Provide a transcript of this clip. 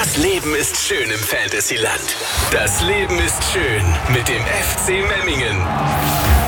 Das Leben ist schön im Fantasyland. Das Leben ist schön mit dem FC Memmingen.